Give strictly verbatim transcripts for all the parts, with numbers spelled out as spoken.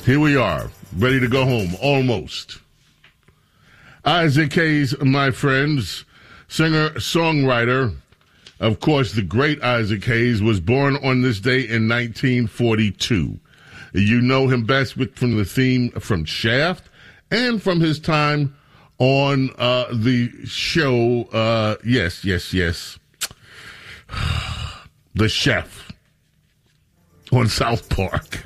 Here we are, ready to go home, almost. Isaac Hayes, my friends, singer-songwriter. Of course, the great Isaac Hayes was born on this day in nineteen forty-two. You know him best with, from the theme from Shaft and from his time on uh, the show, uh, yes, yes, yes, The Chef on South Park.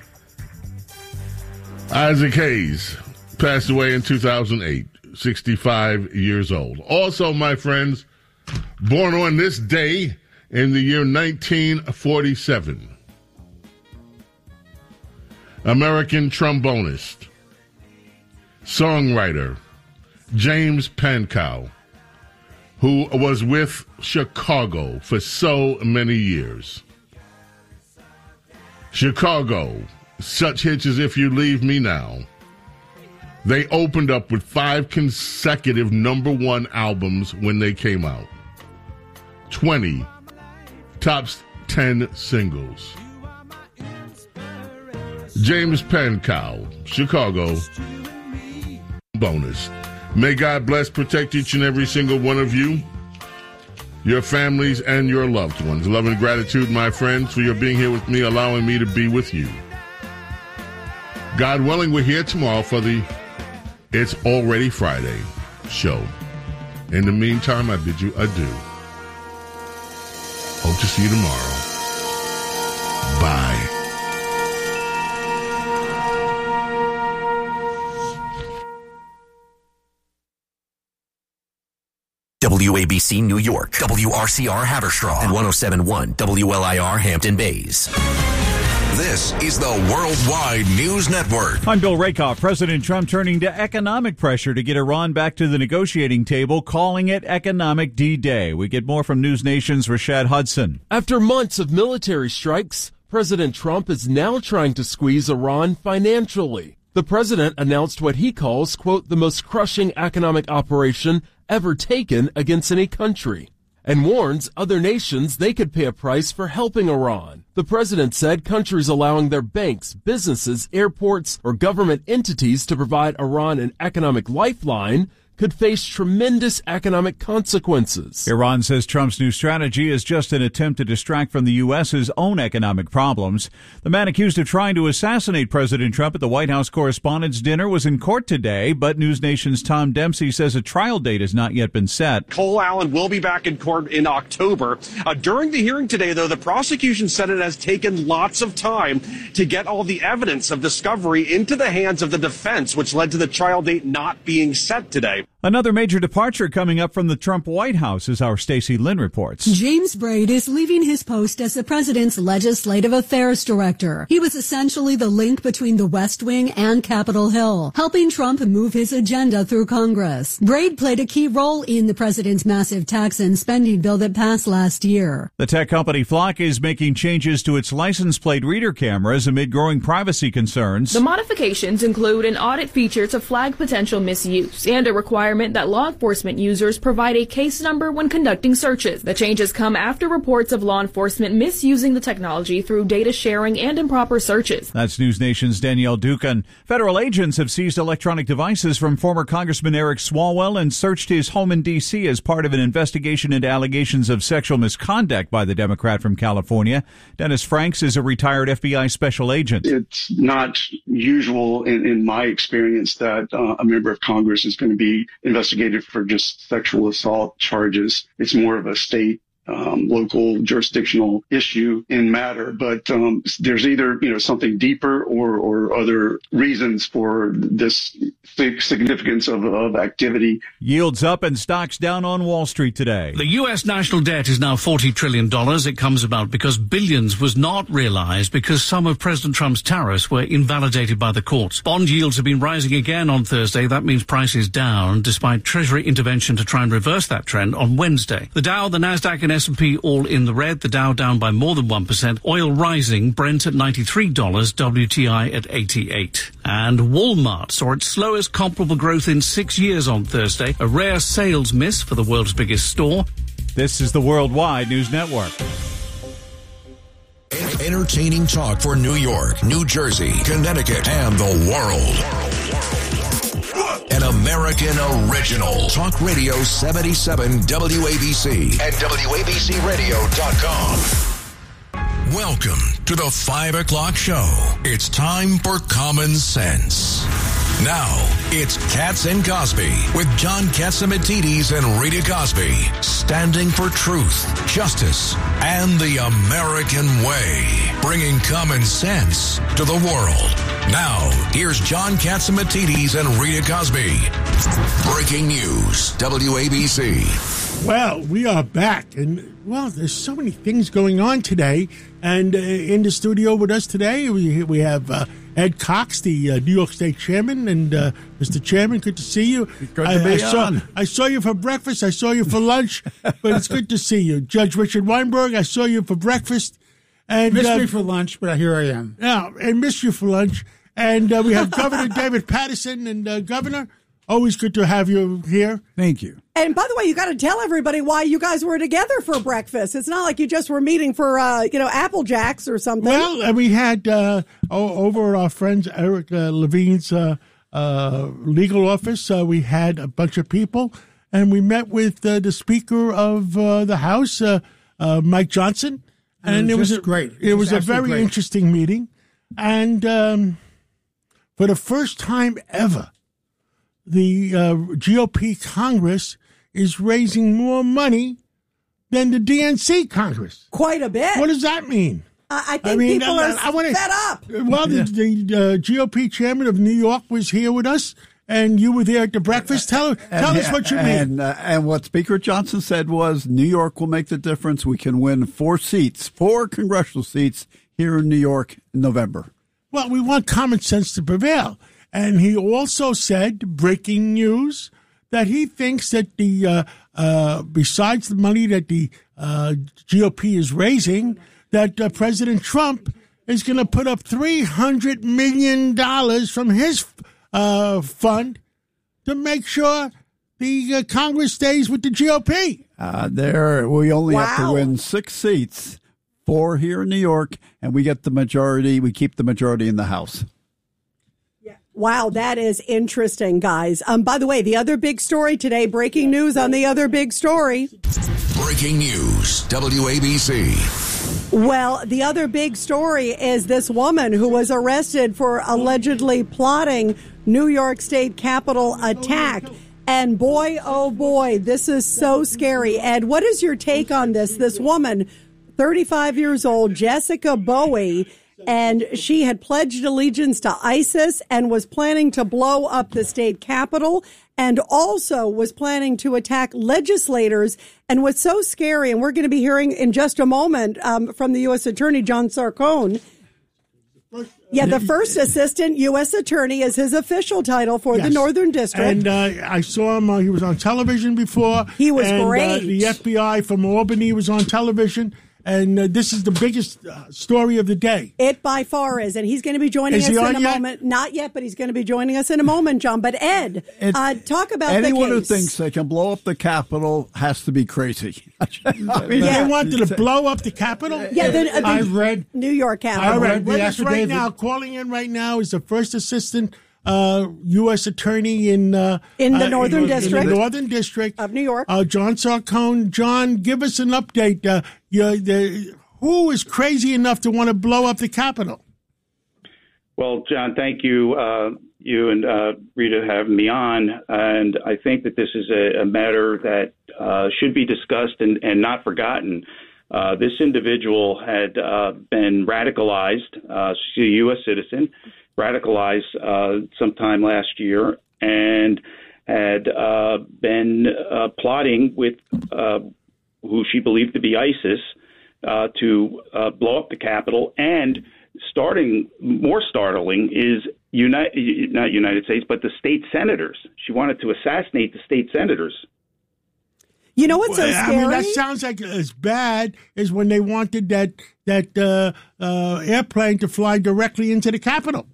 Isaac Hayes passed away in two thousand eight, sixty-five years old. Also, my friends, born on this day in the year nineteen forty-seven. American trombonist, songwriter, James Pankow, who was with Chicago for so many years. Chicago, such hits as If You Leave Me Now. They opened up with five consecutive number one albums when they came out. twenty top ten singles. James Pankow, Chicago, bonus. May God bless, protect each and every single one of you, your families, and your loved ones. Love and gratitude, my friends, for your being here with me, allowing me to be with you. God willing, we're here tomorrow for the It's Already Friday show. In the meantime, I bid you adieu. Hope to see you tomorrow. Bye. W A B C New York, W R C R Haverstraw, and one oh seven point one W L I R Hampton Bays. This is the Worldwide News Network. I'm Bill Rakoff. President Trump turning to economic pressure to get Iran back to the negotiating table, calling it Economic D-Day. We get more from News Nation's Rashad Hudson. After months of military strikes, President Trump is now trying to squeeze Iran financially. The president announced what he calls, quote, the most crushing economic operation ever taken against any country, and warns other nations they could pay a price for helping Iran. The president said countries allowing their banks, businesses, airports, or government entities to provide Iran an economic lifeline could face tremendous economic consequences. Iran says Trump's new strategy is just an attempt to distract from the U S's own economic problems. The man accused of trying to assassinate President Trump at the White House Correspondents' Dinner was in court today, but News Nation's Tom Dempsey says a trial date has not yet been set. Cole Allen will be back in court in October. Uh, during the hearing today, though, the prosecution said it has taken lots of time to get all the evidence of discovery into the hands of the defense, which led to the trial date not being set today. Another major departure coming up from the Trump White House, as our Stacey Lynn reports. James Braid is leaving his post as the president's legislative affairs director. He was essentially the link between the West Wing and Capitol Hill, helping Trump move his agenda through Congress. Braid played a key role in the president's massive tax and spending bill that passed last year. The tech company Flock is making changes to its license plate reader cameras amid growing privacy concerns. The modifications include an audit feature to flag potential misuse and a requirement that law enforcement users provide a case number when conducting searches. The changes come after reports of law enforcement misusing the technology through data sharing and improper searches. That's News Nation's Danielle Dukan. Federal agents have seized electronic devices from former Congressman Eric Swalwell and searched his home in D C as part of an investigation into allegations of sexual misconduct by the Democrat from California. Dennis Franks is a retired F B I special agent. It's not usual in, in my experience that uh, a member of Congress is going to be investigated for just sexual assault charges. It's more of a state, um, local, jurisdictional issue in matter. But um, there's either, you know, something deeper or, or other reasons for this significance of, of activity. Yields up and stocks down on Wall Street today. The U S national debt is now forty trillion dollars. It comes about because billions was not realized because some of President Trump's tariffs were invalidated by the courts. Bond yields have been rising again on Thursday. That means prices down, despite Treasury intervention to try and reverse that trend on Wednesday. The Dow, the Nasdaq, and S and P all in the red. The Dow down by more than one percent. Oil rising, Brent at ninety-three dollars, W T I at eighty-eight. And Walmart saw its slowest comparable growth in six years on Thursday, a rare sales miss for the world's biggest store. This is the Worldwide News Network. Entertaining talk for New York, New Jersey, Connecticut, and the world. An American original. Talk Radio seventy-seven W A B C and W A B C radio dot com. Welcome to the five o'clock show. It's time for Common Sense. Now, it's Katz and Cosby with John Catsimatidis and Rita Cosby, standing for truth, justice, and the American way, bringing common sense to the world. Now, here's John Catsimatidis and Rita Cosby. Breaking news, W A B C. Well, we are back, and, well, there's so many things going on today. And uh, in the studio with us today, we we have uh, Ed Cox, the uh, New York State Chairman. And, uh, Mister Chairman, good to see you. Good I, to be I saw, on. I saw you for breakfast. I saw you for lunch. But it's good to see you. Judge Richard Weinberg, I saw you for breakfast. And Missed uh, me for lunch, but here I am. Yeah, and missed you for lunch. And uh, we have Governor David Paterson. And, uh, Governor, always good to have you here. Thank you. And by the way, you got to tell everybody why you guys were together for breakfast. It's not like you just were meeting for, uh, you know, Apple Jacks or something. Well, uh, we had uh, over at our friend Eric uh, Levine's uh, uh, legal office, uh, we had a bunch of people, and we met with uh, the Speaker of uh, the House, uh, uh, Mike Johnson. And it was, it was just a, great. It, it was, was a very great. interesting meeting. And um, for the first time ever, the uh, G O P Congress is raising more money than the D N C Congress. Quite a bit. What does that mean? Uh, I think I mean, people I, are I wanna, fed up. Well, the, the uh, G O P chairman of New York was here with us, and you were there at the breakfast. Tell, tell and, us what you mean. And, uh, and what Speaker Johnson said was New York will make the difference. We can win four seats, four congressional seats here in New York in November. Well, we want common sense to prevail. And he also said, breaking news, that he thinks that the uh, uh, besides the money that the uh, G O P is raising, that uh, President Trump is going to put up three hundred million dollars from his uh, fund to make sure the uh, Congress stays with the G O P. Uh, there, we only Wow. have to win six seats, four here in New York, and we get the majority. We keep the majority in the House. Wow, that is interesting, guys. Um, by the way, the other big story today, breaking news on the other big story. Breaking news, W A B C. Well, the other big story is this woman who was arrested for allegedly plotting New York State Capitol attack. And boy, oh boy, this is so scary. Ed, what is your take on this? This woman, thirty-five years old, Jessica Bowie, and she had pledged allegiance to ISIS and was planning to blow up the state capitol and also was planning to attack legislators. And what's so scary, and we're going to be hearing in just a moment um, from the U S Attorney, John Sarcone. Yeah, the first assistant U S attorney is his official title for Yes. the Northern District. And uh, I saw him, uh, he was on television before. He was and, great. Uh, the F B I from Albany was on television. And uh, this is the biggest uh, story of the day. It by far is, and he's going to be joining Is us he in on a yet? moment. Not yet, but he's going to be joining us in a moment, John. But Ed, uh, talk about the case. Anyone who thinks they can blow up the Capitol has to be crazy. I mean, They wanted to blow up the Capitol? Yeah, the, uh, the I read New York Capitol. All right, read the with us right affidavit. now, calling in right now is the first assistant uh, U S attorney in uh, In the uh, Northern in, District. in the Northern District Of New York. Uh, John Sarcone. John, give us an update. Uh, you, the, who is crazy enough to want to blow up the Capitol? Well, John, thank you, uh, you and uh, Rita having me on. And I think that this is a, a matter that uh, should be discussed and, and not forgotten. Uh, this individual had uh, been radicalized. Uh, she's a U S citizen, radicalized uh, sometime last year, and had uh, been uh, plotting with uh, who she believed to be ISIS uh, to uh, blow up the Capitol. And starting more startling is United, not United States, but the state senators. She wanted to assassinate the state senators. You know what's so Well, scary? I mean, that sounds like as bad as when they wanted that that uh, uh, airplane to fly directly into the Capitol.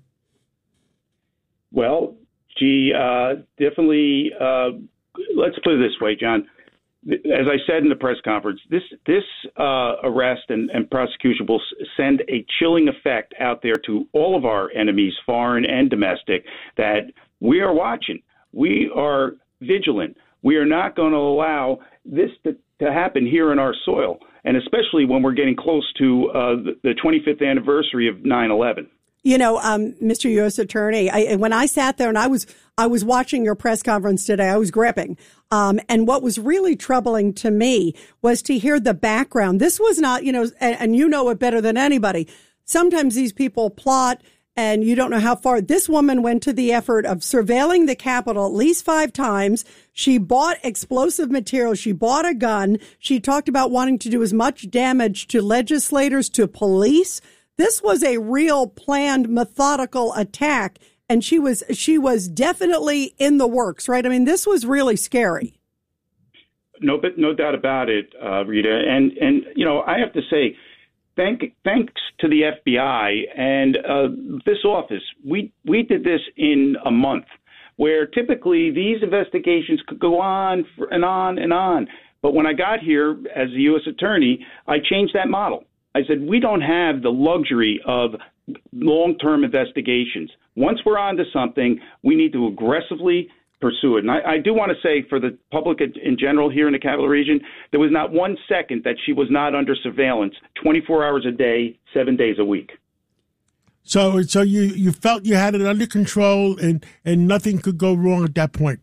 Well, she uh, definitely, uh, let's put it this way, John. as I said in the press conference, this this uh, arrest and, and prosecution will send a chilling effect out there to all of our enemies, foreign and domestic, that we are watching. We are vigilant. We are not going to allow this to, to happen here in our soil, and especially when we're getting close to uh, the, the twenty-fifth anniversary of nine eleven. You know, um, Mister U S Attorney, I, when I sat there and I was I was watching your press conference today, I was gripping. Um, and what was really troubling to me was to hear the background. This was not, you know, and, and you know it better than anybody. Sometimes these people plot and you don't know how far. This woman went to the effort of surveilling the Capitol at least five times. She bought explosive material. She bought a gun. She talked about wanting to do as much damage to legislators, to police. This was a real planned, methodical attack, and she was she was definitely in the works, right? I mean, this was really scary. No, but no doubt about it, uh, Rita. And and you know, I have to say, thank thanks to the F B I and uh, this office, we we did this in a month, where typically these investigations could go on for, and on and on. But when I got here as the U S Attorney, I changed that model. I said, we don't have the luxury of long-term investigations. Once we're onto something, we need to aggressively pursue it. And I, I do want to say for the public in general here in the Capital Region, there was not one second that she was not under surveillance, twenty-four hours a day, seven days a week. So so you, you felt you had it under control and, and nothing could go wrong at that point?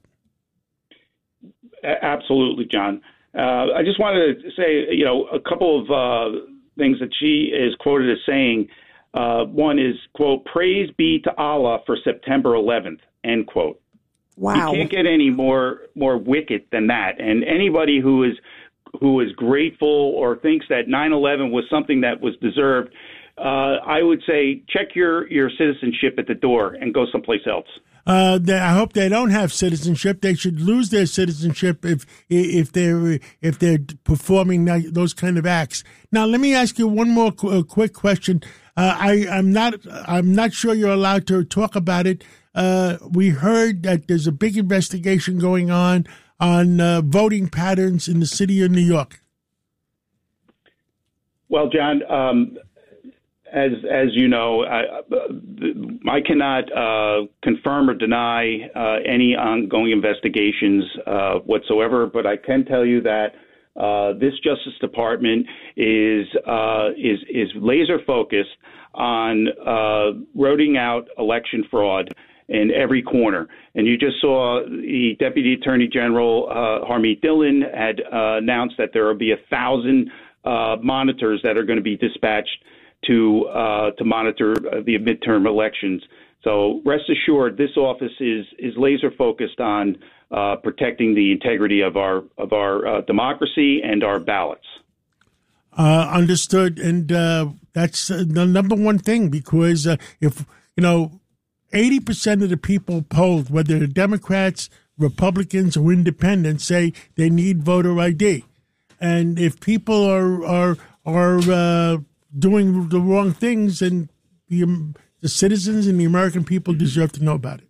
A- absolutely, John. Uh, I just wanted to say, you know, a couple of uh, things that she is quoted as saying. Uh, one is, quote, praise be to Allah for September eleventh, end quote. Wow. You can't get any more more wicked than that. And anybody who is who is grateful or thinks that nine eleven was something that was deserved, uh, I would say check your, your citizenship at the door and go someplace else. Uh, they, I hope they don't have citizenship. They should lose their citizenship if if they're if they're performing that, those kind of acts. Now, let me ask you one more qu- quick question. Uh, I, I'm not I'm not sure you're allowed to talk about it. Uh, we heard that there's a big investigation going on on uh, voting patterns in the city of New York. Well, John, um, as as you know, I, I cannot uh, confirm or deny uh, any ongoing investigations uh, whatsoever, but I can tell you that uh, this Justice Department is uh, is is laser focused on uh, rooting out election fraud in every corner. And you just saw the Deputy Attorney General, uh, Harmeet Dillon, had uh, announced that there will be a thousand uh, monitors that are going to be dispatched to uh, to monitor the midterm elections. So rest assured, this office is is laser focused on uh, protecting the integrity of our of our uh, democracy and our ballots. Uh, understood, and uh, that's uh, the number one thing, because uh, if you know, eighty percent of the people polled, whether they're Democrats, Republicans, or Independents, say they need voter I D, and if people are are are uh, doing the wrong things, and the um, the citizens and the American people deserve to know about it.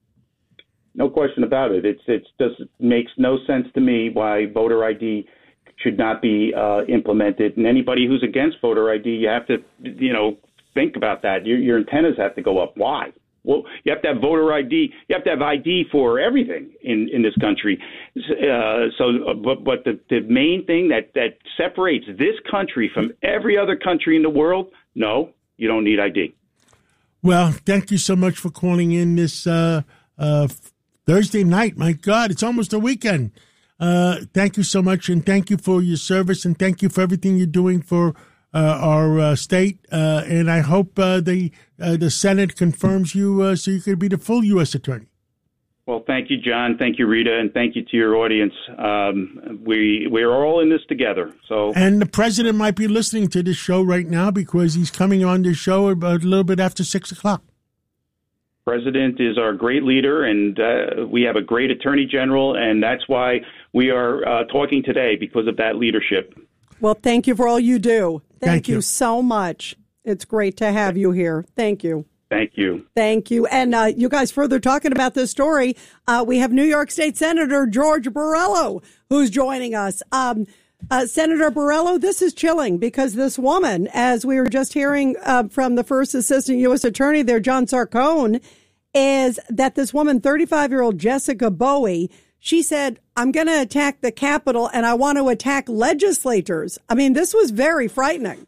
No question about it. It's it's just it makes no sense to me why voter I D should not be uh, implemented. And anybody who's against voter I D, you have to, you know, think about that. Your, your antennas have to go up. Why? Well, you have to have voter I D. You have to have I D for everything in, in this country. Uh, so, but, but the, the main thing that, that separates this country from every other country in the world, no, you don't need I D. Well, thank you so much for calling in this uh, uh, Thursday night. My God, it's almost a weekend. Uh, thank you so much, and thank you for your service, and thank you for everything you're doing for uh, our uh, state. Uh, and I hope uh, the uh, the Senate confirms you uh, so you could be the full U S attorney. Well, thank you, John. Thank you, Rita, and thank you to your audience. Um, we we are all in this together. So, and the president might be listening to this show right now because he's coming on this show about a little bit after six o'clock. President is our great leader, and uh, we have a great attorney general, and that's why we are uh, talking today, because of that leadership. Well, thank you for all you do. Thank, Thank you. you so much. It's great to have you here. Thank you. Thank you. Thank you. And uh, you guys further talking about this story, uh, we have New York State Senator George Borrello who's joining us. Um, uh, Senator Borrello, this is chilling because this woman, as we were just hearing uh, from the first assistant U S attorney there, John Sarcone, is that this woman, thirty-five-year-old Jessica Bowie, she said, I'm going to attack the Capitol and I want to attack legislators. I mean, this was very frightening.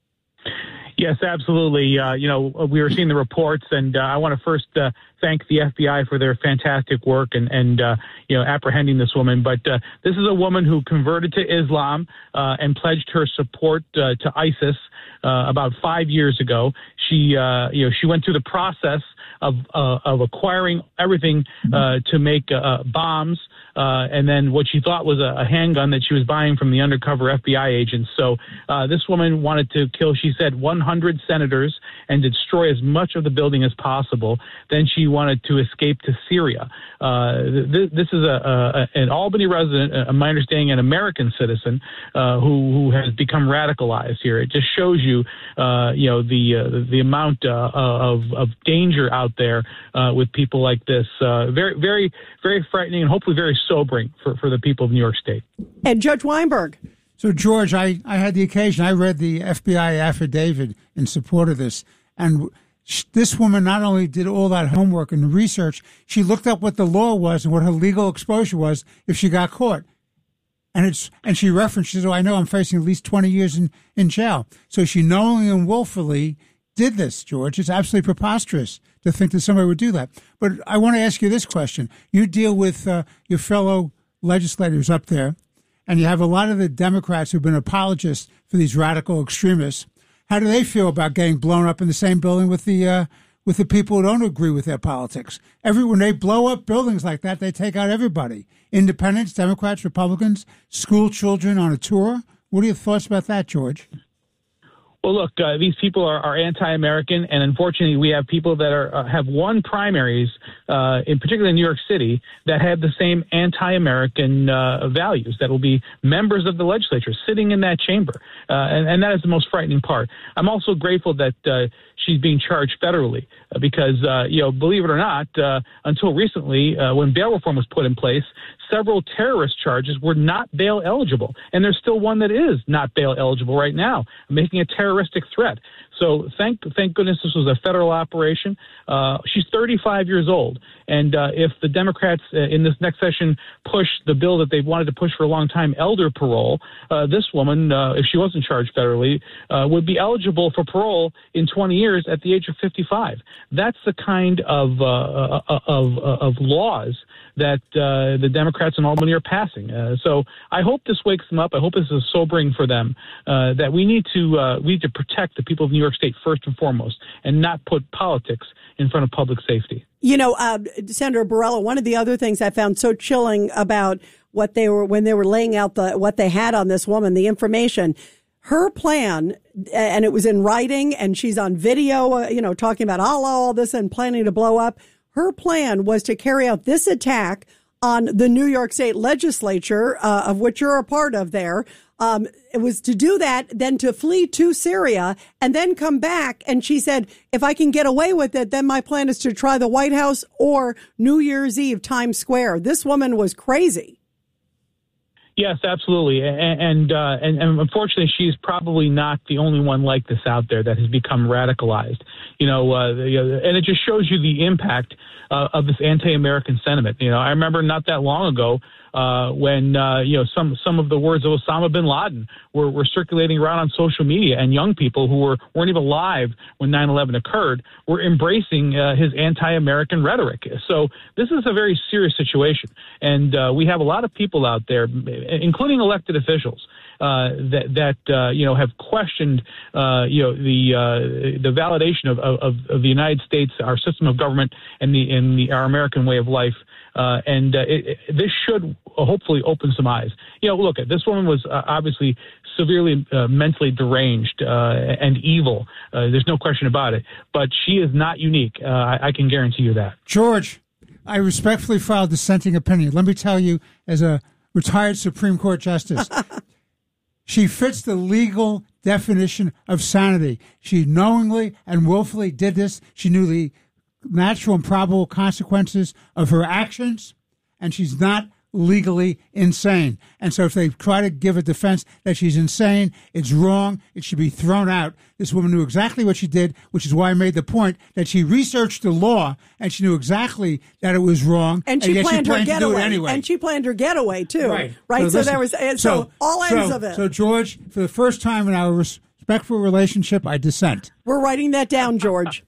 Yes, absolutely. Uh, you know, we were seeing the reports, and uh, I want to first uh, thank the F B I for their fantastic work and, and uh, you know, apprehending this woman. But uh, this is a woman who converted to Islam uh, and pledged her support uh, to ISIS uh, about five years ago. She, uh, you know, she went through the process of uh, of acquiring everything uh, to make uh, bombs. Uh, and then what she thought was a, a handgun that she was buying from the undercover F B I agents. So uh, this woman wanted to kill, she said, one hundred senators and destroy as much of the building as possible. Then she wanted to escape to Syria. Uh, th- this is a, a, an Albany resident, uh, my understanding, an American citizen uh, who, who has become radicalized here. It just shows you, uh, you know, the uh, the amount uh, of, of danger out there uh, with people like this. Uh, very, very, very frightening and hopefully very sobering for, for the people of New York State. And Judge Weinberg. So, George, I, I had the occasion, I read the F B I affidavit in support of this, and sh- this woman not only did all that homework and research, she looked up what the law was and what her legal exposure was if she got caught. And it's and she referenced, she said, oh, I know I'm facing at least twenty years in, in jail. So she knowingly and willfully did this, George. It's absolutely preposterous to think that somebody would do that. But I want to ask you this question. You deal with uh, your fellow legislators up there, and you have a lot of the Democrats who've been apologists for these radical extremists. How do they feel about getting blown up in the same building with the uh, with the people who don't agree with their politics? Every when they blow up buildings like that, they take out everybody. Independents, Democrats, Republicans, school children on a tour. What are your thoughts about that, George? Well, look, uh, these people are, are anti-American, and unfortunately, we have people that are uh, have won primaries, uh, in particular in New York City, that have the same anti-American uh, values. That will be members of the legislature sitting in that chamber, uh, and, and that is the most frightening part. I'm also grateful that uh, she's being charged federally uh, because, uh, you know, believe it or not, uh, until recently, uh, when bail reform was put in place, several terrorist charges were not bail eligible, and there's still one that is not bail eligible right now, making a terroristic threat. So thank thank goodness this was a federal operation. Uh, she's thirty-five years old, and uh, if the Democrats uh, in this next session push the bill that they've wanted to push for a long time, elder parole, uh, this woman, uh, if she wasn't charged federally, uh, would be eligible for parole in twenty years at the age of fifty-five. That's the kind of uh, of, of laws that uh, the Democrats in Albany are passing. Uh, so I hope this wakes them up. I hope this is sobering for them, uh, that we need to uh, we need to protect the people of New York State first and foremost and not put politics in front of public safety. You know, uh, Senator Borrello, one of the other things I found so chilling about what they were when they were laying out the what they had on this woman, the information, her plan, and it was in writing, and she's on video, uh, you know, talking about Allah, all this and planning to blow up. Her plan was to carry out this attack on the New York State legislature, uh, of which you're a part of there. Um, it was to do that, then to flee to Syria and then come back. And she said, if I can get away with it, then my plan is to try the White House or New Year's Eve, Times Square. This woman was crazy. Yes, absolutely, and and, uh, and and unfortunately, she's probably not the only one like this out there that has become radicalized. You know, uh, and it just shows you the impact uh, of this anti-American sentiment. You know, I remember not that long ago uh, when uh, you know some some of the words of Osama bin Laden were, were circulating around on social media, and young people who were weren't even alive when nine eleven occurred were embracing uh, his anti-American rhetoric. So this is a very serious situation, and uh, we have a lot of people out there, including elected officials, uh, that that uh, you know have questioned uh, you know the uh, the validation of, of of the United States, our system of government, and the and the our American way of life. Uh, and uh, it, it, this should hopefully open some eyes. You know, look, this woman was uh, obviously severely uh, mentally deranged uh, and evil. Uh, there's no question about it. But she is not unique. Uh, I, I can guarantee you that. George, I respectfully filed dissenting opinion. Let me tell you, as a retired Supreme Court justice, she fits the legal definition of sanity. She knowingly and willfully did this. She knew the natural and probable consequences of her actions, and she's not legally insane. And so if they try to give a defense that she's insane, it's wrong. It should be thrown out. This woman knew exactly what she did, which is why I made the point that she researched the law and she knew exactly that it was wrong. And she, and planned, she planned her to do getaway. it anyway. And she planned her getaway, too. Right. Right? So, So, there was, listen, and so, so all ends so, of it. So, George, for the first time in our respectful relationship, I dissent. We're writing that down, George.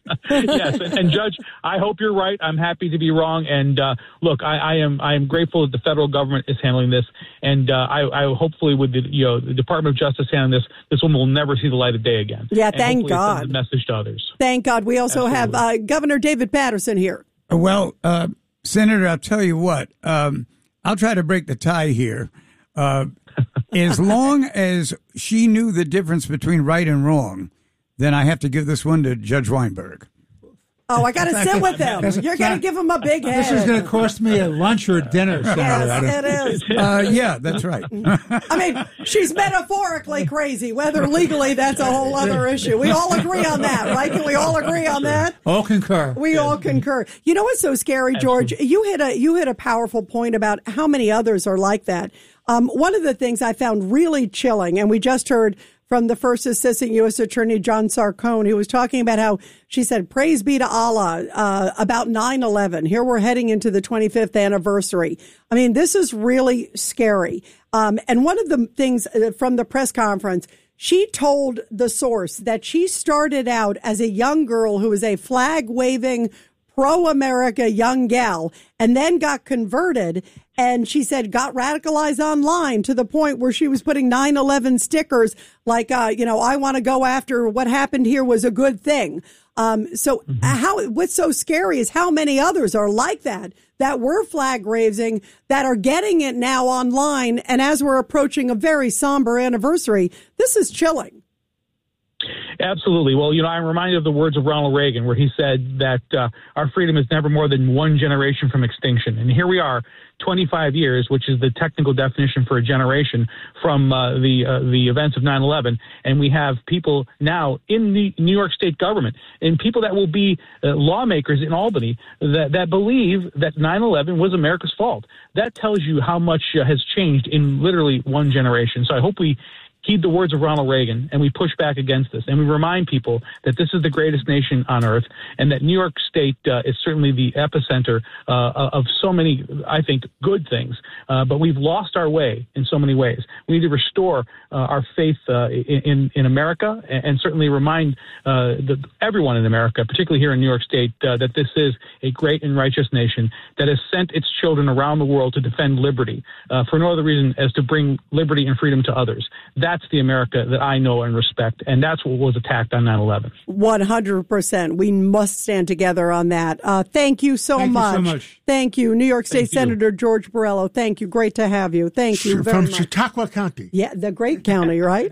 Yes, and, and Judge, I hope you're right. I'm happy to be wrong. And uh, look, I, I am I am grateful that the federal government is handling this, and uh, I, I hopefully with the you know the Department of Justice handling this, this woman will never see the light of day again. Yeah, and thank hopefully it God. sends a message to others. Thank God. We also Absolutely. have uh, Governor David Patterson here. Well, uh, Senator, I'll tell you what. Um, I'll try to break the tie here. Uh, as long as she knew the difference between right and wrong, then I have to give this one to Judge Weinberg. Oh, I got to sit with him. You're going to give him a big head. This is going to cost me a lunch or a dinner. Senator. Yes, it is. Uh, yeah, that's right. I mean, she's metaphorically crazy. Whether legally, that's a whole other issue. We all agree on that, right? Can we all agree on that? All concur. We all concur. You know what's so scary, George? You hit a you hit a powerful point about how many others are like that. Um, one of the things I found really chilling, and we just heard from the first assistant U S Attorney, John Sarcone, who was talking about how she said, praise be to Allah, uh, about nine eleven. Here we're heading into the twenty-fifth anniversary. I mean, this is really scary. Um, and one of the things from the press conference, she told the source that she started out as a young girl who was a flag-waving, pro-America young gal, and then got converted. And she said got radicalized online to the point where she was putting nine eleven stickers like, uh, you know, I want to go after what happened here was a good thing. Um, so mm-hmm. how what's so scary is how many others are like that, that were flag raising, that are getting it now online. And as we're approaching a very somber anniversary, this is chilling. Absolutely. Well, you know, I'm reminded of the words of Ronald Reagan, where he said that uh, our freedom is never more than one generation from extinction. And here we are, twenty-five years, which is the technical definition for a generation from uh, the uh, the events of nine eleven. And we have people now in the New York State government and people that will be uh, lawmakers in Albany that, that believe that nine eleven was America's fault. That tells you how much uh, has changed in literally one generation. So I hope we heed the words of Ronald Reagan, and we push back against this. And we remind people that this is the greatest nation on earth, and that New York State uh, is certainly the epicenter uh, of so many, I think, good things. Uh, but we've lost our way in so many ways. We need to restore uh, our faith uh, in, in America, and, and certainly remind uh, the, everyone in America, particularly here in New York State, uh, that this is a great and righteous nation that has sent its children around the world to defend liberty uh, for no other reason as to bring liberty and freedom to others. That That's the America that I know and respect, and that's what was attacked on nine eleven. one hundred percent. We must stand together on that. Uh, thank you so thank much. You so much. Thank you. New York State Thank Senator you. George Borrello, thank you. Great to have you. Thank you very From much. Chautauqua County. Yeah, the great county, right?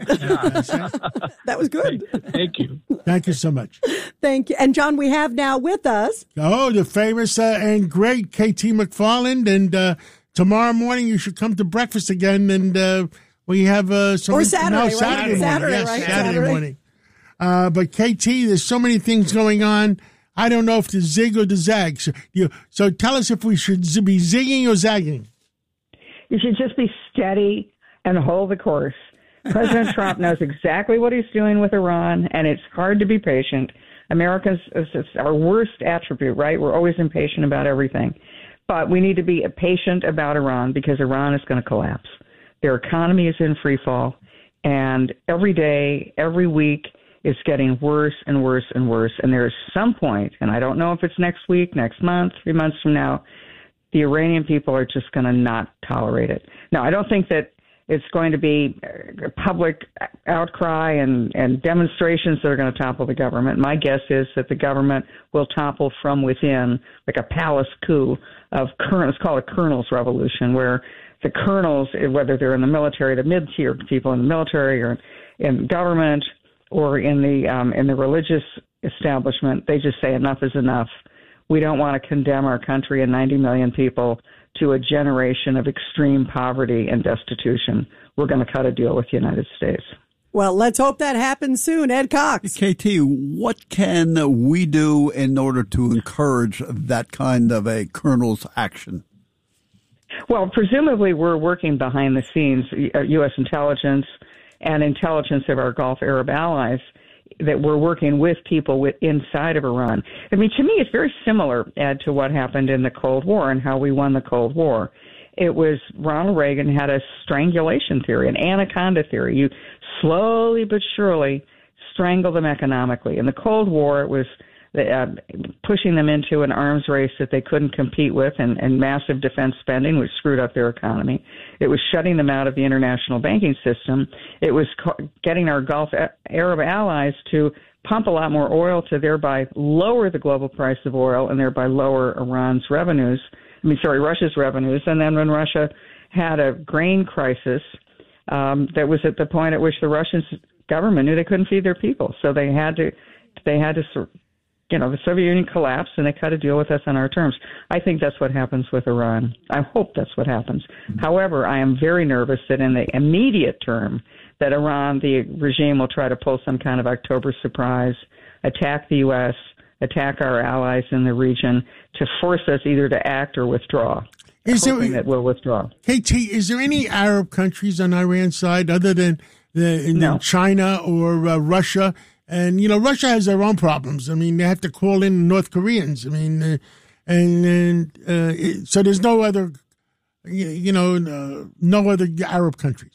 That was good. Thank you. Thank you so much. Thank you. And, John, we have now with us. Oh, the famous uh, and great K T McFarland. And uh, tomorrow morning you should come to breakfast again. And uh, we have uh, some. Or Saturday, no, right? Saturday morning. Saturday, yes, right? Saturday, Saturday. morning. Uh, but K T, there's so many things going on. I don't know if the zig or the zag. So, you, so tell us if we should z- be zigging or zagging. You should just be steady and hold the course. President Trump knows exactly what he's doing with Iran, and it's hard to be patient. Americans, it's our worst attribute, right? We're always impatient about everything. But we need to be patient about Iran because Iran is going to collapse. Their economy is in free fall, and every day, every week, it's getting worse and worse and worse. And there is some point, and I don't know if it's next week, next month, three months from now, the Iranian people are just going to not tolerate it. Now, I don't think that it's going to be a public outcry and, and demonstrations that are going to topple the government. My guess is that the government will topple from within, like a palace coup of colonels. It's called a colonel's revolution, where the colonels, whether they're in the military, the mid-tier people in the military or in government or in the um, in the religious establishment, they just say enough is enough. We don't want to condemn our country and ninety million people to a generation of extreme poverty and destitution. We're going to cut a deal with the United States. Well, let's hope that happens soon. Ed Cox. K T, what can we do in order to encourage that kind of a colonel's action? Well, presumably we're working behind the scenes, U S intelligence and intelligence of our Gulf Arab allies, that we're working with people with, inside of Iran. I mean, to me, it's very similar, Ed, to what happened in the Cold War and how we won the Cold War. It was Ronald Reagan had a strangulation theory, an anaconda theory. You slowly but surely strangle them economically. In the Cold War, it was uh, pushing them into an arms race that they couldn't compete with, and, and massive defense spending, which screwed up their economy. It was shutting them out of the international banking system. It was co- getting our Gulf Arab allies to pump a lot more oil to thereby lower the global price of oil and thereby lower Iran's revenues. I mean, sorry, Russia's revenues. And then when Russia had a grain crisis, um, that was at the point at which the Russian government knew they couldn't feed their people. So they had to, they had to, you know, the Soviet Union collapsed and they cut a deal with us on our terms. I think that's what happens with Iran. I hope that's what happens. Mm-hmm. However, I am very nervous that in the immediate term that Iran, the regime, will try to pull some kind of October surprise, attack the U S, attack our allies in the region to force us either to act or withdraw. Is hoping there, that we'll withdraw. K T, is there any Arab countries on Iran's side other than the, in no. China or uh, Russia? And, you know, Russia has their own problems. I mean, they have to call in North Koreans. I mean, uh, and, and uh, it, so there's no other, you, you know, uh, no other Arab countries.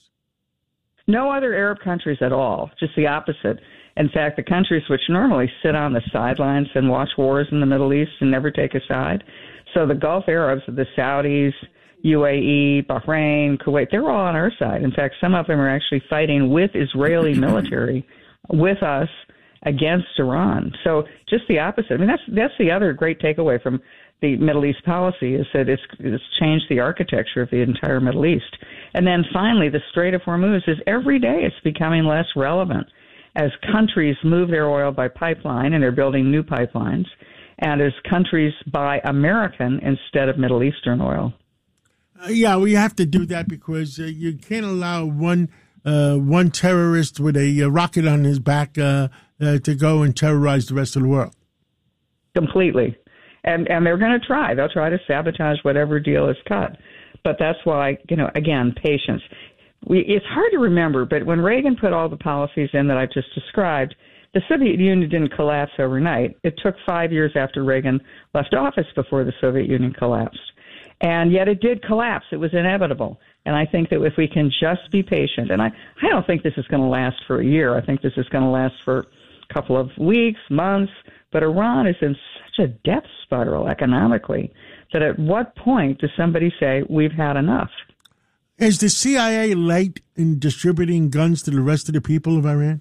No other Arab countries at all, just the opposite. In fact, the countries which normally sit on the sidelines and watch wars in the Middle East and never take a side. So the Gulf Arabs, the Saudis, U A E, Bahrain, Kuwait, they're all on our side. In fact, some of them are actually fighting with Israeli military, with us, against Iran. So just the opposite. I mean, that's that's the other great takeaway from the Middle East policy, is that it's, it's changed the architecture of the entire Middle East. And then finally, the Strait of Hormuz is every day it's becoming less relevant as countries move their oil by pipeline, and they're building new pipelines, and as countries buy American instead of Middle Eastern oil. Uh, yeah, we have to do that because uh, you can't allow one uh, one terrorist with a uh, rocket on his back uh, uh, to go and terrorize the rest of the world. Completely. And and they're going to try. They'll try to sabotage whatever deal is cut. But that's why, you know, again, patience. We, it's hard to remember, but when Reagan put all the policies in that I just described, the Soviet Union didn't collapse overnight. It took five years after Reagan left office before the Soviet Union collapsed. And yet it did collapse. It was inevitable. And I think that if we can just be patient, and I, I don't think this is going to last for a year. I think this is going to last for a couple of weeks, months. But Iran is in such a death spiral economically that at what point does somebody say, we've had enough? Is the C I A late in distributing guns to the rest of the people of Iran?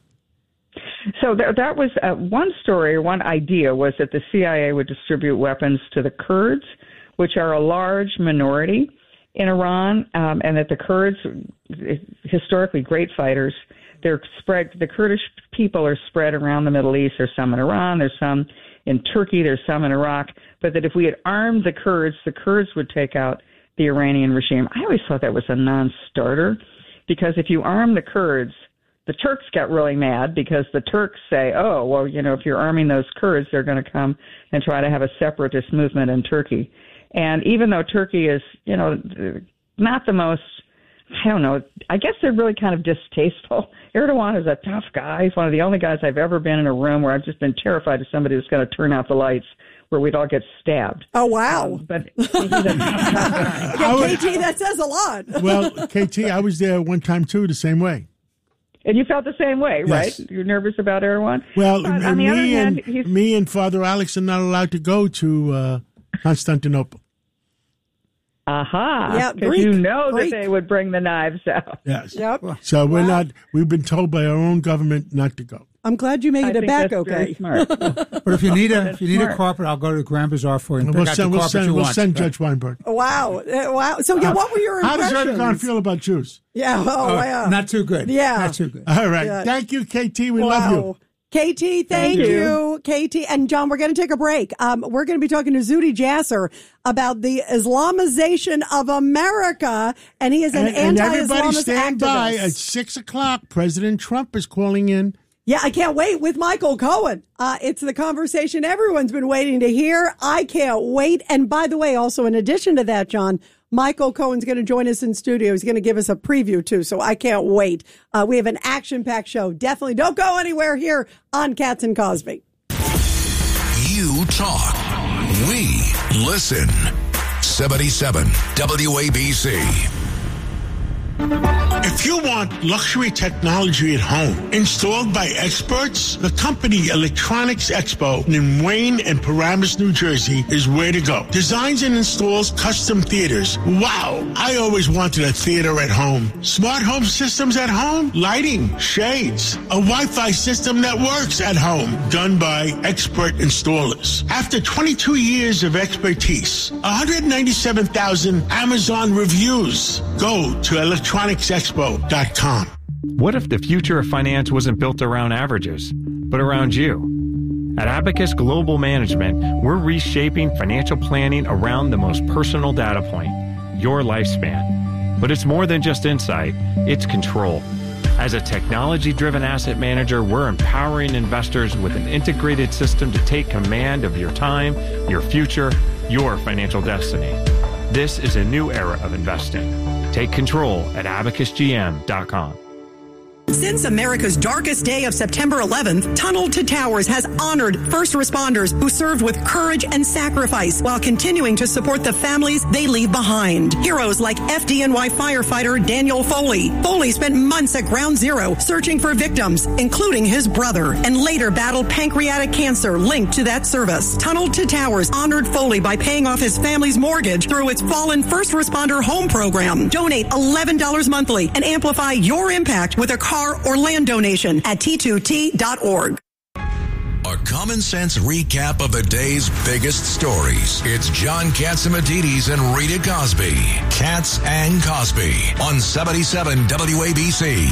So that, that was uh, one story, or one idea, was that the C I A would distribute weapons to the Kurds, which are a large minority in Iran, um, and that the Kurds, historically great fighters, they're spread. The Kurdish people are spread around the Middle East. There's some in Iran, there's some in Turkey, there's some in Iraq. But that if we had armed the Kurds, the Kurds would take out the Iranian regime. I always thought that was a non-starter, because if you arm the Kurds, the Turks get really mad because the Turks say, oh, well, you know, if you're arming those Kurds, they're going to come and try to have a separatist movement in Turkey. And even though Turkey is, you know, not the most, I don't know, I guess they're really kind of distasteful. Erdogan is a tough guy. He's one of the only guys I've ever been in a room where I've just been terrified of somebody who's going to turn out the lights, where we'd all get stabbed. Oh, wow. Um, but he's a tough guy. Yeah, K T, that says a lot. Well, K T, I was there one time, too, the same way. And you felt the same way, Yes. right? You're nervous about Erdogan? Well, but on the other me, hand, and, he's... me and Father Alex are not allowed to go to uh, Constantinople. Aha. Yeah, Because Greek, you know Greek. that they would bring the knives out. Yes. Yep. So we're Wow. not, we've been told by our own government not to go. I'm glad you made I it think back that's very okay. smart. But if you need a if you need smart. a carpet, I'll go to the Grand Bazaar for you and We'll pick out send, the we'll carpet send, you we'll want. send Judge Weinberg. Wow. Uh, Wow. So, yeah, what were your How does impressions? Erdogan feel about Jews? Yeah. Oh, Oh, yeah. Not too good. Yeah. Not too good. All right. Yeah. Thank you, K T. We wow. love you. K T, thank, thank you. you. K T. And John, we're going to take a break. Um, we're going to be talking to Zuhdi Jasser about the Islamization of America, and he is an and, anti-Islamist and everybody stand activist. by. At six o'clock, President Trump is calling in. Yeah, I can't wait with Michael Cohen. Uh, it's the conversation everyone's been waiting to hear. I can't wait. And by the way, also in addition to that, John, Michael Cohen's going to join us in studio. He's going to give us a preview, too, so I can't wait. Uh, we have an action-packed show. Definitely don't go anywhere here on Cats and Cosby. You talk. We listen. seventy-seven W A B C. If you want luxury technology at home installed by experts, the company Electronics Expo in Wayne and Paramus, New Jersey is where to go. Designs and installs custom theaters. Wow, I always wanted a theater at home. Smart home systems at home, lighting, shades, a Wi-Fi system that works at home, done by expert installers. After twenty-two years of expertise, one hundred ninety-seven thousand Amazon reviews. Go to electronics expo dot com. What if the future of finance wasn't built around averages, but around you? At Abacus Global Management, we're reshaping financial planning around the most personal data point, your lifespan. But it's more than just insight, it's control. As a technology-driven asset manager, we're empowering investors with an integrated system to take command of your time, your future, your financial destiny. This is a new era of investing. Take control at abacus g m dot com. Since America's darkest day of September eleventh, Tunnel to Towers has honored first responders who served with courage and sacrifice while continuing to support the families they leave behind. Heroes like F D N Y firefighter Daniel Foley. Foley spent months at Ground Zero searching for victims, including his brother, and later battled pancreatic cancer linked to that service. Tunnel to Towers honored Foley by paying off his family's mortgage through its Fallen First Responder Home Program. Donate eleven dollars monthly and amplify your impact with a car or land donation at T two T dot org. A common sense recap of the day's biggest stories. It's John Catsimatidis and Rita Cosby. Cats and Cosby on seventy-seven W A B C.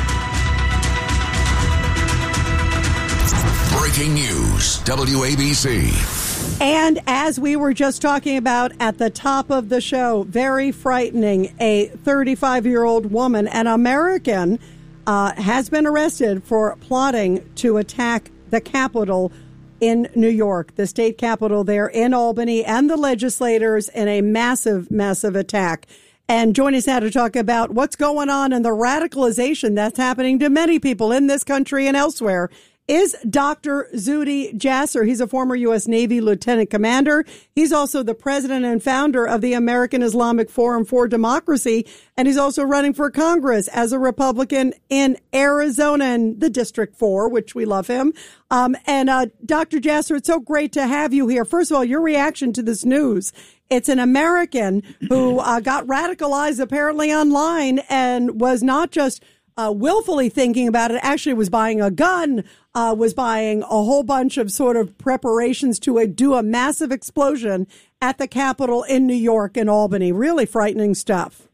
Breaking news, W A B C. And as we were just talking about at the top of the show, very frightening, a thirty-five-year-old woman, an American, Uh, has been arrested for plotting to attack the Capitol in New York, the state capitol there in Albany, and the legislators in a massive, massive attack. And join us now to talk about what's going on and the radicalization that's happening to many people in this country and elsewhere is Doctor Zuhdi Jasser. He's a former U S Navy lieutenant commander. He's also the president and founder of the American Islamic Forum for Democracy, and he's also running for Congress as a Republican in Arizona in the District four, which we love him. Um, and uh, Doctor Jasser, it's so great to have you here. First of all, your reaction to this news. It's an American who uh, got radicalized apparently online and was not just Uh, willfully thinking about it, actually was buying a gun, uh, was buying a whole bunch of sort of preparations to a, do a massive explosion at the Capitol in New York and Albany. Really frightening stuff.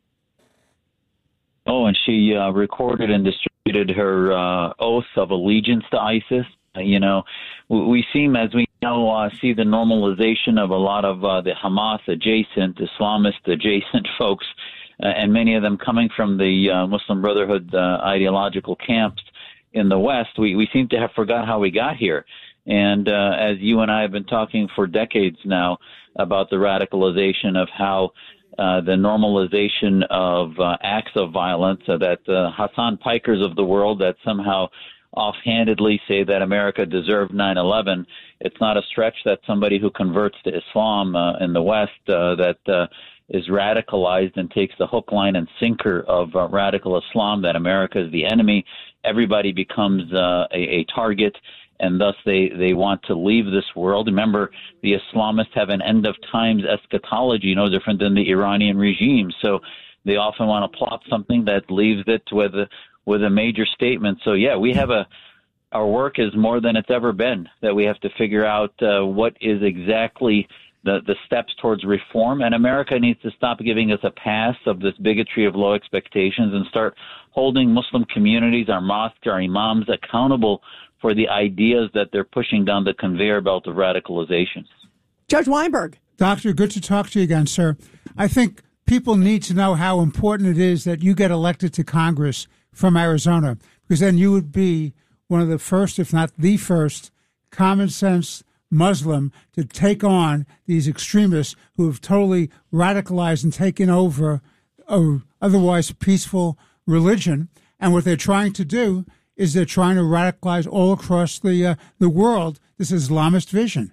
Oh, and she uh, recorded and distributed her uh, oath of allegiance to ISIS. Uh, you know, we seem, as we know, uh, see the normalization of a lot of uh, the Hamas adjacent, Islamist adjacent folks. Uh, and many of them coming from the uh, Muslim Brotherhood uh, ideological camps in the West, we, we seem to have forgot how we got here. And uh, as you and I have been talking for decades now about the radicalization of how uh, the normalization of uh, acts of violence, uh, that uh, Hassan Pikers of the world that somehow offhandedly say that America deserved nine eleven, it's not a stretch that somebody who converts to Islam uh, in the West uh, that uh, is radicalized and takes the hook, line, and sinker of uh, radical Islam, that America is the enemy. Everybody becomes uh, a, a target, and thus they, they want to leave this world. Remember, the Islamists have an end-of-times eschatology, no different than the Iranian regime. So they often want to plot something that leaves it with a, with a major statement. So, yeah, we have a our work is more than it's ever been, that we have to figure out uh, what is exactly the, the steps towards reform. And America needs to stop giving us a pass of this bigotry of low expectations and start holding Muslim communities, our mosques, our imams accountable for the ideas that they're pushing down the conveyor belt of radicalization. Judge Weinberg. Doctor, good to talk to you again, sir. I think people need to know how important it is that you get elected to Congress from Arizona, because then you would be one of the first, if not the first, common sense Muslim to take on these extremists who have totally radicalized and taken over a otherwise peaceful religion. And what they're trying to do is they're trying to radicalize all across the uh, the world this Islamist vision.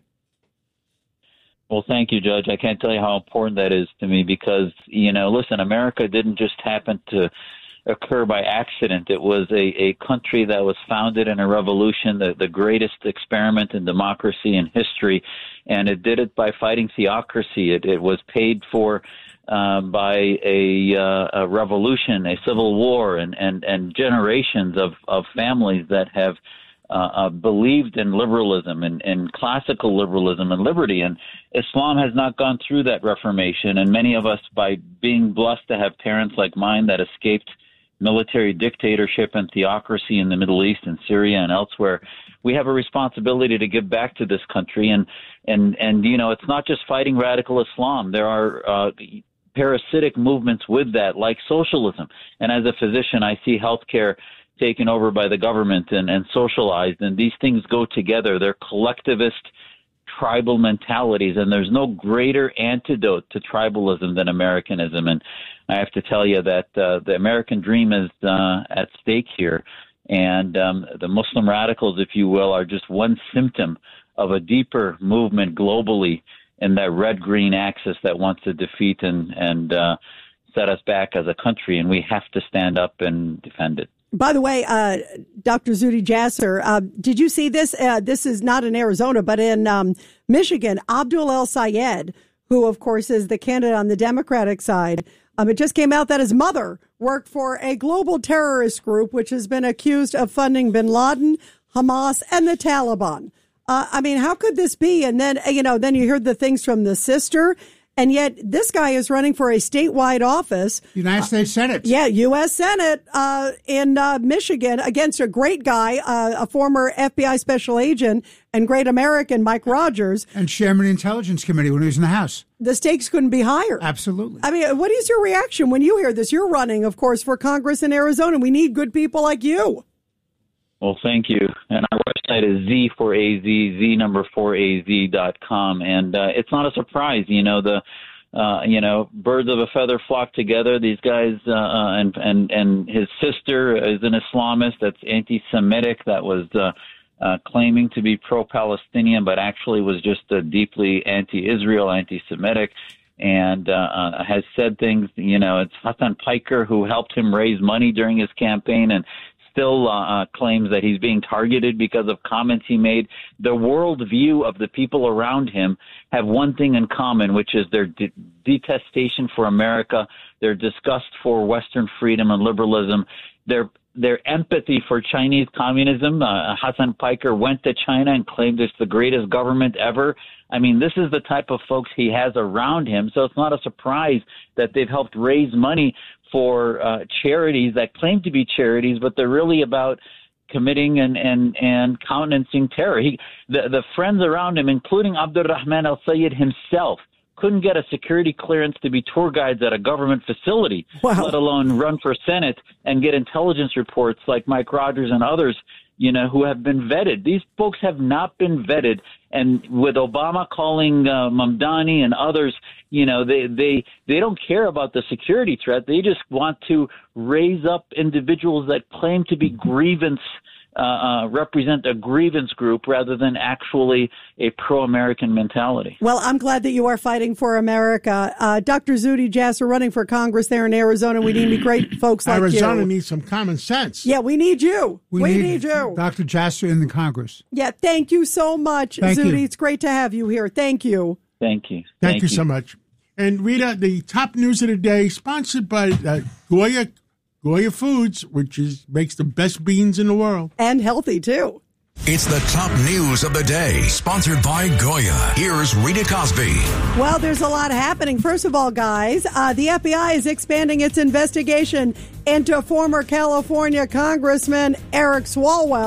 Well, thank you, Judge. I can't tell you how important that is to me because, you know, listen, America didn't just happen to occur by accident. It was a, a country that was founded in a revolution, the, the greatest experiment in democracy in history, and it did it by fighting theocracy. It, it was paid for uh, by a, uh, a revolution, a civil war, and, and, and generations of, of families that have Uh, uh, believed in liberalism and, and classical liberalism and liberty. And Islam has not gone through that reformation. And many of us, by being blessed to have parents like mine that escaped military dictatorship and theocracy in the Middle East and Syria and elsewhere, we have a responsibility to give back to this country. And, and, and you know, it's not just fighting radical Islam. There are uh, parasitic movements with that, like socialism. And as a physician, I see healthcare taken over by the government and, and socialized, and these things go together. They're collectivist, tribal mentalities, and there's no greater antidote to tribalism than Americanism. And I have to tell you that uh, the American dream is uh, at stake here, and um, the Muslim radicals, if you will, are just one symptom of a deeper movement globally in that red-green axis that wants to defeat and, and uh, set us back as a country, and we have to stand up and defend it. By the way, uh, Doctor Zuhdi Jasser, uh, did you see this? Uh, this is not in Arizona, but in um, Michigan. Abdul El Sayed, who, of course, is the candidate on the Democratic side, um, it just came out that his mother worked for a global terrorist group which has been accused of funding bin Laden, Hamas, and the Taliban. Uh, I mean, how could this be? And then, you know, then you heard the things from the sister. And yet this guy is running for a statewide office. United uh, States Senate. Yeah, U S Senate uh, in uh, Michigan against a great guy, uh, a former F B I special agent and great American, Mike Rogers. And chairman of the Intelligence Committee when he was in the House. The stakes couldn't be higher. Absolutely. I mean, what is your reaction when you hear this? You're running, of course, for Congress in Arizona. We need good people like you. Well, thank you. And our website is Z for A Z, Z number four A Z dot com. And uh, it's not a surprise, you know, the, uh, you know, birds of a feather flock together. These guys uh, and, and, and his sister is an Islamist that's anti-Semitic that was uh, uh, claiming to be pro-Palestinian, but actually was just uh, deeply anti-Israel, anti-Semitic. And uh, uh, has said things, you know, it's Hassan Piker who helped him raise money during his campaign and still uh, claims that he's being targeted because of comments he made. The worldview of the people around him have one thing in common, which is their de- detestation for America, their disgust for Western freedom and liberalism, their their empathy for Chinese communism. Uh, Hassan Piker went to China and claimed it's the greatest government ever. I mean, this is the type of folks he has around him, so it's not a surprise that they've helped raise money for uh, charities that claim to be charities, but they're really about committing and, and, and countenancing terror. He, the, the friends around him, including Abdul Rahman Al Sayed himself, couldn't get a security clearance to be tour guides at a government facility, wow. let alone run for Senate and get intelligence reports like Mike Rogers and others, you know, who have been vetted. These folks have not been vetted. And with Obama calling uh, Mamdani and others, you know, they, they, they don't care about the security threat. They just want to raise up individuals that claim to be grievance Uh, uh, represent a grievance group rather than actually a pro-American mentality. Well, I'm glad that you are fighting for America. Uh, Doctor Zuhdi Jasser running for Congress there in Arizona. We need great folks like Arizona you. Arizona needs some common sense. Yeah, we need you. We, we need, need you. Doctor Jasser in the Congress. Yeah, thank you so much, thank Zuhdi. You. It's great to have you here. Thank you. Thank you. Thank, thank you, you so much. And Rita, the top news of the day, sponsored by uh, Goya Goya Foods, which is makes the best beans in the world. And healthy, too. It's the top news of the day, sponsored by Goya. Here's Rita Cosby. Well, there's a lot happening. First of all, guys, uh, the F B I is expanding its investigation into former California Congressman Eric Swalwell.